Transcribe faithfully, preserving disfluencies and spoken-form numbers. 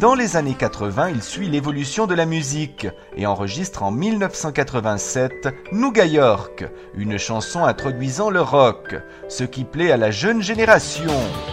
Dans les années quatre-vingts, il suit l'évolution de la musique et enregistre en mille neuf cent quatre-vingt-sept Nouga York, une chanson introduisant le rock, ce qui plaît à la jeune génération.